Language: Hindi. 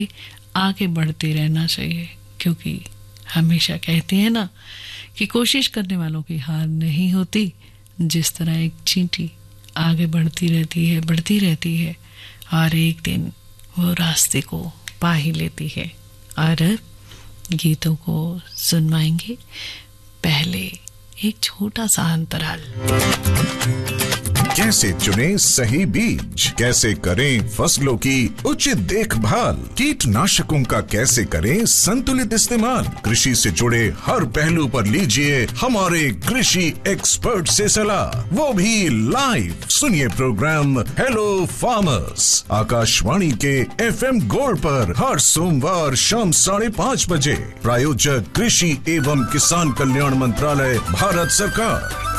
आगे बढ़ते रहना चाहिए, क्योंकि हमेशा कहते हैं ना कि कोशिश करने वालों की हार नहीं होती। जिस तरह एक चींटी आगे बढ़ती रहती है और एक दिन वो रास्ते को पा ही लेती है। और अब गीतों को सुनवाएंगे, पहले एक छोटा सा अंतराल। कैसे चुनें सही बीज, कैसे करें फसलों की उचित देखभाल, कीटनाशकों का कैसे करें संतुलित इस्तेमाल, कृषि से जुड़े हर पहलू पर लीजिए हमारे कृषि एक्सपर्ट से सलाह, वो भी लाइव। सुनिए प्रोग्राम हेलो फार्मर्स आकाशवाणी के FM गोल्ड पर हर सोमवार शाम 5:30 बजे। प्रायोजक कृषि एवं किसान कल्याण मंत्रालय, भारत सरकार।